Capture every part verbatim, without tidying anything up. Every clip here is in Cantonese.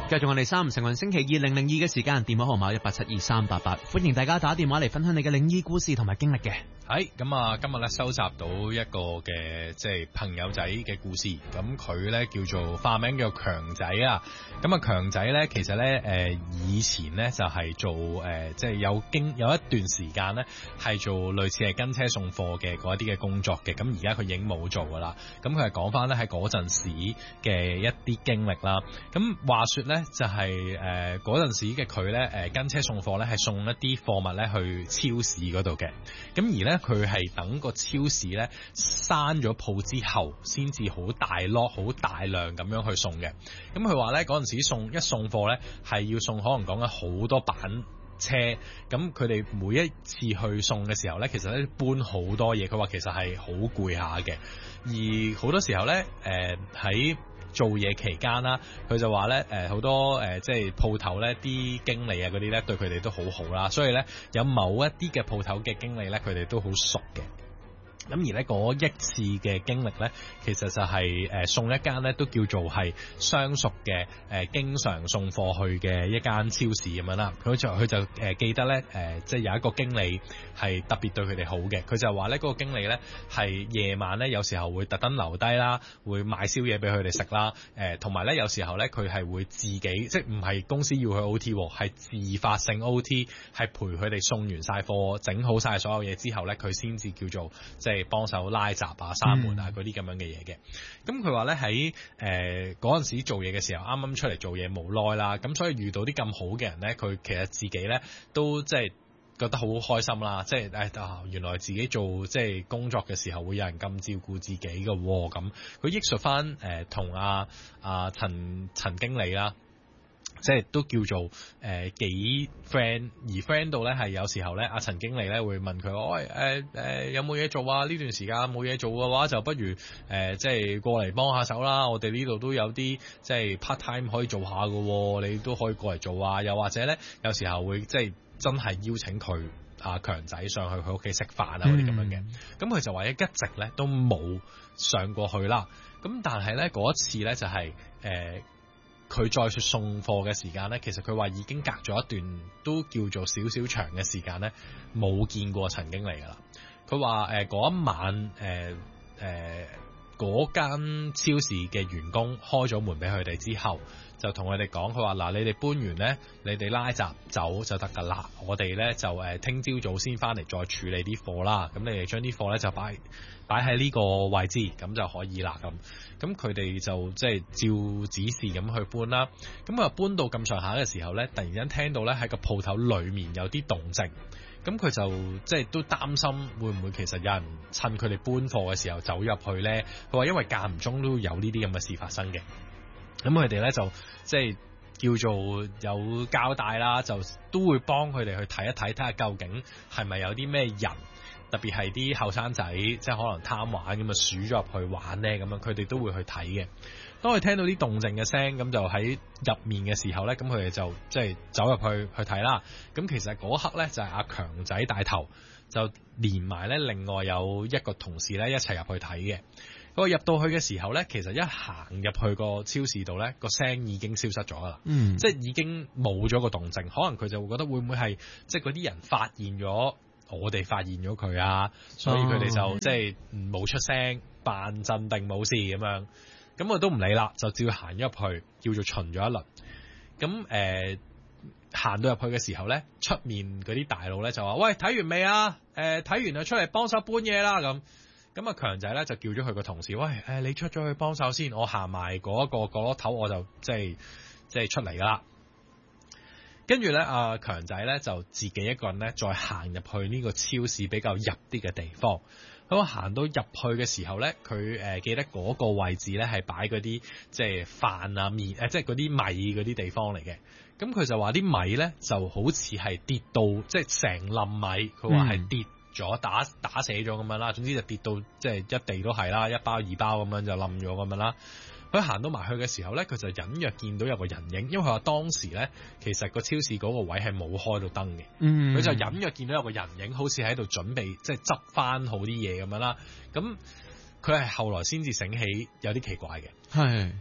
繼續我哋三唔成運星期二零零二嘅時間，電話號碼一八七二三八八，歡迎大家打電話嚟分享你嘅靈異故事同埋經歷嘅。 係咁啊，今日咧收集到一個嘅即係朋友仔嘅故事，咁佢咧叫做化名叫強仔啊。咁啊強仔咧其實咧誒、呃、以前咧就係、是、做誒、呃、即係有經有一段時間咧係做類似係跟車送貨嘅嗰一啲嘅工作嘅，咁而家佢已經冇做噶啦。咁佢係講翻咧喺嗰陣時嘅一啲經歷啦。咁話說咧就係誒嗰陣時嘅佢咧誒跟車送貨咧係送一啲貨物咧去超市嗰度嘅，咁而咧佢係等個超市咧閂咗鋪之後先至好大 lot 好大量咁樣去送嘅。咁佢話咧嗰陣時送一送貨咧係要送可能講緊好多板車，咁佢哋每一次去送嘅時候咧其實咧搬好多嘢，佢話其實係好攰下嘅。而好多時候咧誒喺做嘢期間啦，佢就話咧誒好多誒、呃、即係鋪頭咧啲經理啊嗰啲咧對佢哋都好好啦，所以咧有某一啲嘅鋪頭嘅經理咧佢哋都好熟嘅。咁而咧嗰一次嘅經歷咧，其實就係、是、誒、呃、送一間咧都叫做係相熟嘅誒、呃，經常送貨去嘅一間超市咁樣啦。佢就佢就誒、呃、記得咧誒、呃，即係有一個經理係特別對佢哋好嘅。佢就話咧嗰個經理咧係夜晚咧有時候會特登留低啦，會買宵夜俾佢哋食啦。誒同埋咧有時候咧佢係會自己即係唔係公司要去 O T， 係自發性 O T， 係陪佢哋送完晒貨，整好晒所有嘢之後咧，佢先至叫做即係幫手拉閘啊、閂門啊嗰啲咁樣嘅嘢嘅。咁佢話咧喺誒嗰陣時做嘢嘅時候，啱啱出嚟做嘢冇耐啦，咁所以遇到啲咁好嘅人咧，佢其實自己咧都即係覺得好開心啦，即係誒啊原來自己做即係工作嘅時候會有人咁照顧自己嘅喎。咁佢憶述翻誒同阿阿陳陳經理啦。即係都叫做誒、呃、幾 friend， 而 friend 到咧係有時候咧，阿陳經理咧會問佢：喂誒誒有冇嘢做啊？呢段時間冇嘢做嘅話，就不如誒、呃、即係過嚟幫下手啦。我哋呢度都有啲即係 part time 可以做下嘅，你都可以過嚟做啊。又或者咧，有時候會即係真係邀請佢阿強仔上去佢屋企食飯啊嗰啲咁樣嘅。咁佢、嗯、就話一直咧都冇上過去啦。咁但係咧嗰一次咧就係、是、誒。呃佢再去送貨嘅時間咧，其實佢話已經隔咗一段都叫做少少長嘅時間咧，冇見過陳經理噶啦。佢話誒嗰一晚誒誒嗰間超市嘅員工開咗門俾佢哋之後，就同佢哋講，佢話嗱，你哋搬完咧，你哋拉閘走就得噶啦。我哋咧就誒聽朝早先翻嚟再處理啲貨啦。咁你哋將啲貨咧就擺擺喺呢個位置，咁就可以啦。咁咁佢哋就即係照指示咁去搬啦。咁啊搬到咁上下嘅時候咧，突然間聽到咧喺個鋪頭裏面有啲動靜。咁佢就即係都擔心會唔會其實有人趁佢哋搬貨嘅時候走入去咧？佢話因為間唔中都有呢啲咁嘅事發生嘅。咁佢哋咧就即係叫做有交代啦，就都會幫佢哋去睇一睇，睇下究竟係咪有啲咩人，特別係啲後生仔，即係可能貪玩咁啊，鼠咗入去玩咧，咁樣佢哋都會去睇嘅。當佢聽到啲動靜嘅聲，咁就喺入面嘅時候咧，咁佢哋就即係走入去去睇啦。咁其實嗰刻咧就係阿強仔帶頭，就連埋咧另外有一個同事咧一齊入去睇嘅。我入到去嘅時候咧，其實一行入去個超市度咧，個聲已經消失咗啦，嗯，即係已經冇咗個動靜。可能佢就會覺得會唔會係即係嗰啲人發現咗我哋發現咗佢啊，所以佢哋就、哦、即係冇出聲，扮鎮定冇事咁樣。咁我都唔理啦，就照行咗入去，叫做巡咗一輪。咁誒行到入去嘅時候咧，出面嗰啲大佬咧就話：喂，睇完未啊？誒、呃、睇完就出嚟幫手搬嘢啦咁。咁啊，強仔咧就叫咗佢個同事，喂，誒、呃，你出咗去幫手先，我行埋嗰一個角落頭，我就即係即係出嚟噶啦。跟住咧，阿強仔咧就自己一個人咧，再行入去呢個超市比較入啲嘅地方。咁我行到入去嘅時候咧，佢誒、呃、記得嗰個位置咧係擺嗰啲即係飯啊麵誒、呃，即係嗰啲米嗰啲地方嚟嘅。咁佢就話啲米咧就好似係跌到即係成冧米，佢話係跌咗打打死咗咁樣啦，總之就跌到即係一地都係啦，一包二包咁樣就冧咗咁樣啦。佢行到埋去嘅時候咧，佢就隱約見到有個人影，因為佢話當時咧其實個超市嗰個位係冇開到燈嘅，佢、嗯、就隱約見到有個人影，好似喺度準備即係執翻好啲嘢咁樣啦。咁佢係後來先至醒起有啲奇怪嘅，係誒、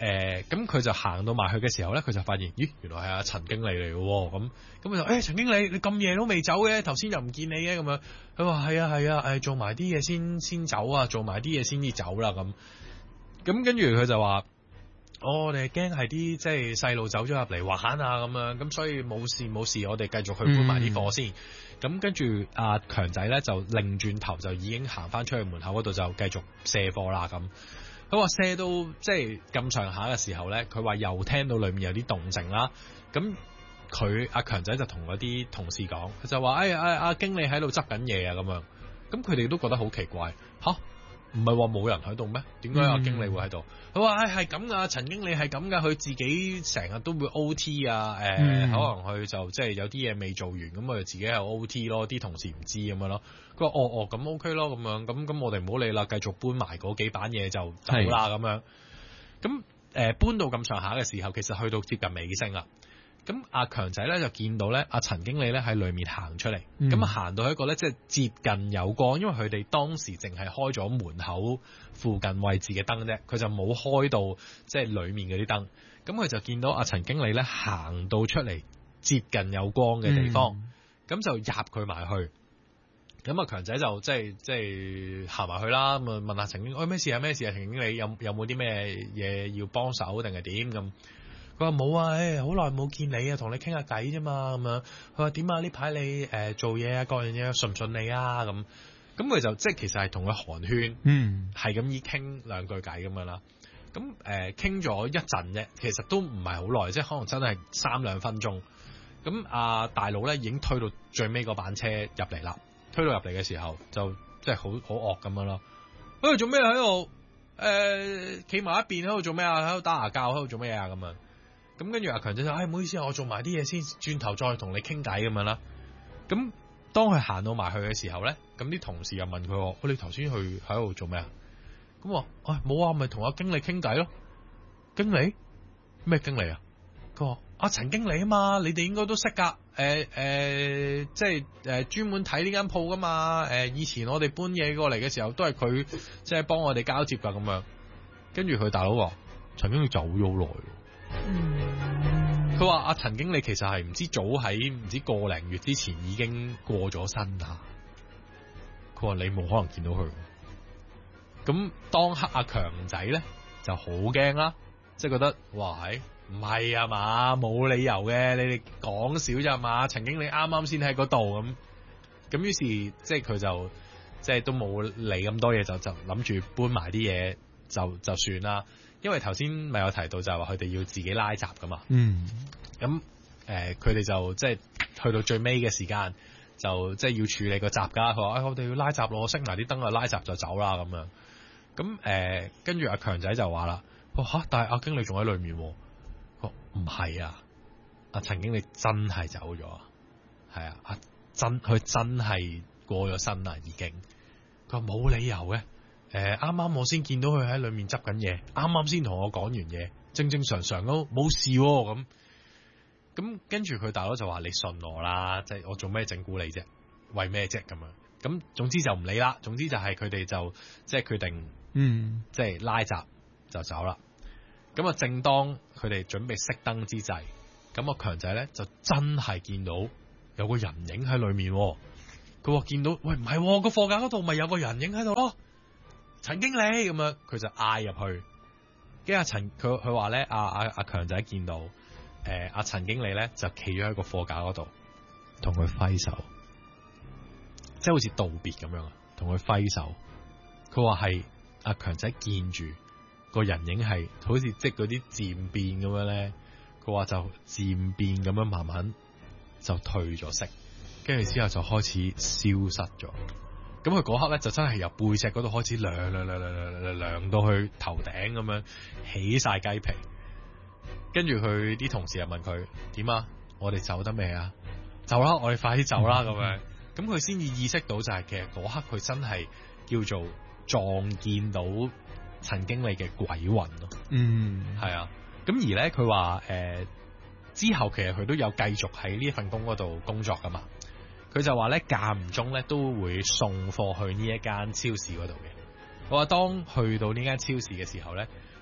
誒咁佢就行到埋去嘅時候咧，佢就發現咦原來係阿陳經理嚟嘅喎，咁咁佢就誒陳經理你咁夜都未走嘅，頭先又唔見你嘅咁樣，佢話係啊係啊誒做埋啲嘢先先走啊，做埋啲嘢先至走啦咁，咁跟住佢就話。哦、我哋驚係啲即係細路走咗入嚟玩啊咁樣，咁所以冇事冇事，我哋繼續去搬埋啲貨先。咁、嗯、跟住阿強仔咧就擰轉頭就已經行翻出去門口嗰度就繼續卸貨啦咁。佢話卸到即係咁上下嘅時候咧，佢話又聽到裏面有啲動靜啦。咁佢阿強仔就同嗰啲同事講，佢就話：哎阿阿經理喺度執緊嘢啊咁樣。咁佢哋都覺得好奇怪嚇。唔係話冇人喺度咩？點解阿經理會喺度？佢話：唉，係咁噶，陳經理係咁噶，佢自己成日都會 O T 啊，誒、呃，嗯、可能佢就即係有啲嘢未做完，咁佢自己係 O T 咯，啲同事唔知咁樣咯。佢話：哦哦，咁 OK 咯，咁樣，咁咁我哋唔好理啦，繼續搬埋嗰幾板嘢就走啦，咁是樣。咁誒、呃、搬到咁上下嘅時候，其實去到接近尾聲啦。咁阿強仔咧就見到咧阿陳經理咧喺裏面行出嚟，咁啊行到一個咧即係接近有光，因為佢哋當時淨係開咗門口附近位置嘅燈啫，佢就冇開到即係裏面嗰啲燈。咁佢就見到阿陳經理咧行到出嚟接近有光嘅地方，咁、嗯、就入佢埋去。咁阿強仔就即係即係行埋去啦，咁啊問下陳經理：喂、哎，咩事啊？咩事啊？陳經理有有冇啲咩嘢要幫手定係點咁？佢話冇啊，誒好耐冇見你啊，同你傾下偈啫嘛，咁樣。佢話點啊？呢排你誒、呃、做嘢啊，各樣嘢順唔順利啊？咁咁佢就即係其實係同佢寒暄，嗯，係咁依傾兩句偈咁樣啦。咁誒傾咗一陣啫，其實都唔係好耐，即係可能真係三兩分鐘。咁阿、啊、大佬咧已經推到最尾個板車入嚟啦，推到入嚟嘅時候就即係好好惡咁樣咯。誒做咩喺度？誒企埋一邊喺度做咩啊？喺度打牙鉸喺度做咩啊？咁樣。咁跟住阿強仔就誒唔好意思啊，我做埋啲嘢先，轉頭再同你傾偈咁樣啦。咁當佢行到埋去嘅時候咧，咁啲同事又問佢：我你頭先去喺度做咩啊？咁話誒冇啊，咪同阿經理傾偈咯。經理咩經理啊？佢話阿陳經理啊嘛，你哋應該都識噶。誒、呃、誒、呃，即係誒專門睇呢間鋪噶嘛。誒、呃、以前我哋搬嘢過嚟嘅時候，都係佢即係幫我哋交接噶咁樣。跟住佢大佬話：陳經理走咗好耐。佢話阿陳經理其實係唔知早喺唔知個零月之前已經過咗身啦。佢話你冇可能見到佢。咁當刻阿強仔咧就好驚啦，即係覺得哇係唔係啊嘛，冇理由嘅，你哋講少咋嘛？陳經理啱啱先喺嗰度咁，咁於是即係佢就即係都冇理咁多嘢，就就諗住搬埋啲嘢就就算啦。因為頭先咪有提到就係話佢哋要自己拉閘噶嘛，嗯，咁誒佢哋就即係去到最尾嘅時間就即係要處理個閘噶，佢話誒我哋要拉閘咯，熄埋啲燈啊，拉閘就走啦咁樣，咁誒跟住阿強仔就話啦，哇嚇，但係阿經理仲喺裏面，佢話唔係啊，阿陳經理真係走咗，係啊，阿真佢真係過咗身啦已經，佢話冇理由嘅。誒啱啱我先見到佢喺裏面執緊嘢，啱啱先同我講完嘢，正正常常都冇事喎咁。咁跟住佢大佬就話：你信我啦，即係我做咩整蠱你啫？為咩啫？咁樣咁總之就唔理啦。總之就係佢哋就即係決定，嗯，即係拉閘就走啦。咁啊，正當佢哋準備熄燈之際，咁阿強仔咧就真係見到有個人影喺裏面。佢話見到，喂唔係個貨架嗰度咪有個人影喺度咯。陳經理咁樣，佢就嗌入去。跟住阿陳，佢佢話咧，阿阿阿強仔見到，誒、呃、阿陳經理咧就企咗喺個貨架嗰度，同佢揮手，即係好似道別咁樣啊，同佢揮手。佢話係阿強仔見住個人影係，好似即係嗰啲漸變咁樣咧。佢話就漸變咁樣慢慢就退咗色，跟住之後就開始消失咗。咁佢嗰刻咧就真係由背脊嗰度開始涼涼涼涼涼涼到去頭頂咁樣起晒雞皮，跟住佢啲同事又問佢點啊？我哋走得未啊？走啦！我哋快啲走啦！咁樣，咁佢先至意識到就係其實嗰刻佢真係叫做撞見到陳經理嘅鬼魂咯。嗯，係啊。咁而咧佢話誒之後其實佢都有繼續喺呢一份工嗰度工作噶嘛。佢就話咧間唔中咧都會送貨去呢一間超市嗰度嘅。我話當去到呢間超市嘅時候咧，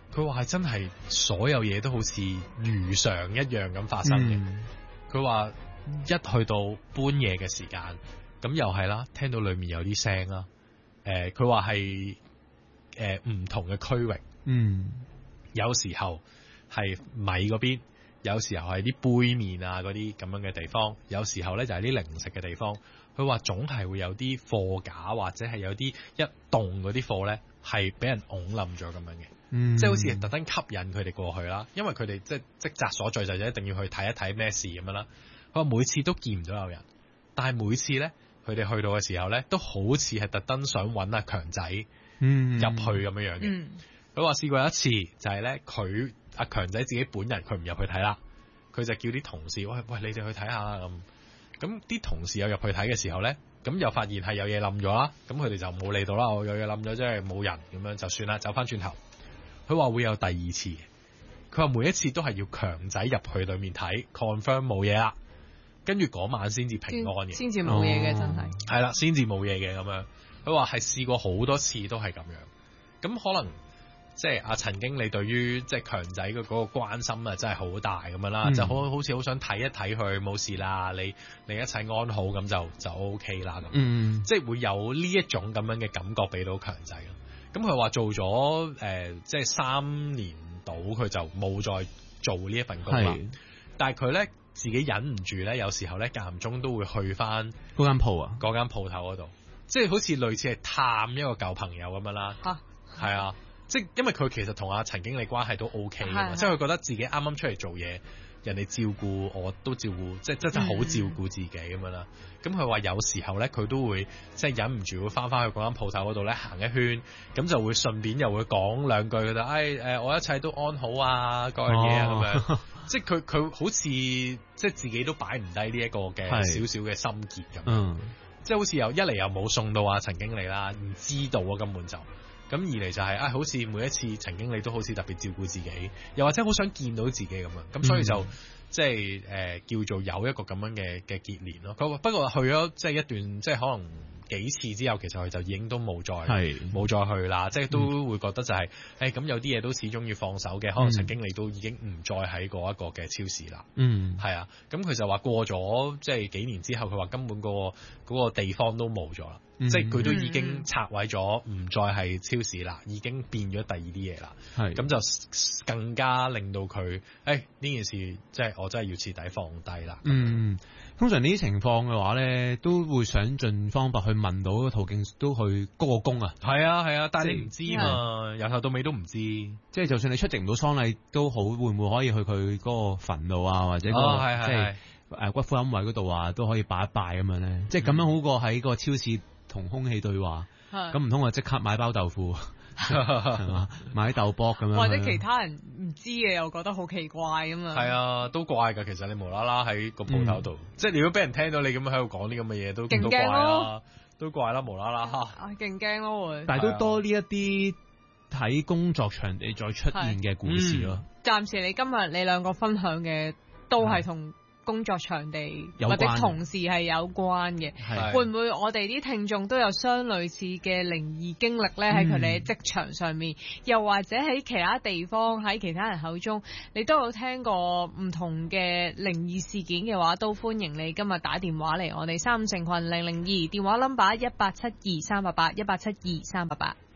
佢話係真係所有嘢都好似如常一樣咁發生嘅。佢話、嗯、一去到半夜嘅時間，咁又係啦，聽到裏面有啲聲啦。誒、呃，佢話係誒唔同嘅區域，嗯，有時候係米嗰邊，有時候係啲杯麵啊嗰啲咁樣嘅地方，有時候咧就係啲零食嘅地方。佢話總係會有啲貨架或者係有啲一棟嗰啲貨咧係俾人拱冧咗咁樣嘅，嗯、即係好似係特登吸引佢哋過去啦，因為佢哋即係職責所在就一定要去睇一睇咩事咁樣啦。佢話每次都見唔到有人，但係每次咧佢哋去到嘅時候咧都好似係特登想揾阿強仔入去咁樣樣嘅。佢話試過一次就係咧佢阿強仔自己本人佢唔入去睇啦，佢就叫啲同事喂喂你哋去睇下啦咁。咁啲同事又入去睇嘅時候咧，咁又發現係有嘢冧咗啦，咁佢哋就冇理到啦。我有嘢冧咗，即係冇人咁樣就算啦，走翻轉頭。佢話會有第二次，佢話每一次都係要強仔入去裏面睇 confirm 冇嘢啦，跟住嗰晚先至平安嘅， 先至冇嘢嘅真係。 係啦，先至冇嘢嘅咁樣。佢話係試過好多次都係咁樣，咁可能。即係阿陳經理對於即係強仔嘅嗰個關心啊，真係好大咁樣啦，嗯、就好好似好想睇一睇佢冇事啦，你你一切安好咁就就 O K 啦咁，嗯、即係會有呢一種咁樣嘅感覺俾到強仔咯。咁佢話做咗誒、呃、即係三年到，佢就冇再做呢一份工啦。是但係佢咧自己忍唔住咧，有時候咧間唔中都會去翻嗰間鋪啊， 嗰間鋪頭嗰度，即係好似類似係探一個舊朋友咁樣啦。嚇，係啊。即係因為佢其實同阿陳經理關係都 OK 嘅嘛，即係佢覺得自己啱啱出嚟做嘢，人哋照顧我都照顧，即係真係好照顧自己咁樣啦。咁佢話有時候咧，佢都會即係忍唔住會翻返去嗰間鋪頭嗰度咧行一圈，咁就會順便又會講兩句嘅就，哎誒、呃，我一切都安好啊，各樣嘢啊咁樣。即係佢佢好似即係自己都擺唔低呢一個嘅少少嘅心結咁。嗯，即係好似又一嚟又冇送到阿陳經理啦，唔知道啊根本就。咁二嚟就係、是、啊，好似每一次陳經理都好似特別照顧自己，又或者好想見到自己咁樣，咁所以就、嗯、即係誒、呃、叫做有一個咁樣嘅嘅結連咯。佢不過去咗即係一段即係可能幾次之後，其實佢就已經都冇再冇是再去啦，即係都會覺得就係誒咁有啲嘢都始終要放手嘅，可能陳經理都已經唔再喺嗰一個嘅超市啦。嗯，係啊，咁佢就話過咗即係幾年之後，佢話根本、嗰個嗰、嗰個地方都冇咗啦。嗯、即係佢都已經拆毀咗，唔再係超市啦，已經變咗第二啲嘢啦。係咁就更加令到佢，誒呢件事即係我真係要徹底放低啦。嗯， 通常呢啲情況嘅話咧，都會想盡方法去問到個途徑，都去鞠個躬啊。 係啊係啊，但係你唔知嘛，由頭到尾都唔知。 即係就算你出席唔到喪禮都好，會唔會可以去佢嗰個墳度啊，或者、嗰個哦、係係係即係誒骨灰龕位嗰度啊，都可以拜一拜咁樣咧。嗯、即係咁樣好過喺個超市同空氣對話，咁唔通我即刻買包豆腐係嘛，買豆卜咁樣， 或者其他人唔知嘅又覺得好奇怪咁啊？ 係啊，都怪㗎。其實你無啦啦喺個鋪頭度，嗯、即係如果俾人聽到你咁樣喺度講啲咁嘅嘢，都都怪啦，都怪啦，無啦啦嚇， 啊勁驚咯會。 但係都多呢一啲喺工作場地再出現嘅故事咯。 暫、嗯、時你今日你兩個分享嘅都係同工作場地或者同事係有關嘅，的會唔會我哋啲聽眾都有相類似嘅靈異經歷咧？喺佢哋嘅職場上面，嗯、又或者喺其他地方，喺其他人口中，你都有聽過唔同嘅靈異事件嘅話，都歡迎你今日打電話嚟我哋三五成群零零二電話 number 一八七二三八八一八七二三八八。